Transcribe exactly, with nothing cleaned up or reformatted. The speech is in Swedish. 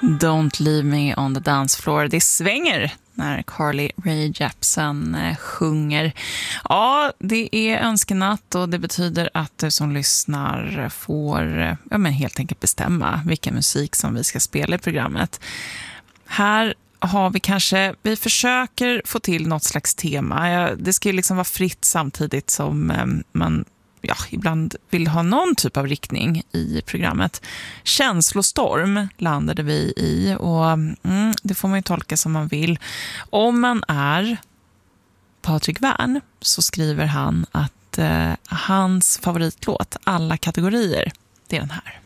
Don't leave me on the dance floor. Det svänger när Carly Rae Jepsen eh, sjunger. Ja, det är önskenatt och det betyder att du som lyssnar får eh, ja, men helt enkelt bestämma vilken musik som vi ska spela i programmet. Här har vi kanske, vi försöker få till något slags tema. Ja, det ska ju liksom vara fritt samtidigt som eh, man ja, ibland vill ha någon typ av riktning i programmet. Känslostorm landade vi i och mm, det får man ju tolka som man vill. Om man är Patrik Wern så skriver han att eh, hans favoritlåt, alla kategorier, det är den här.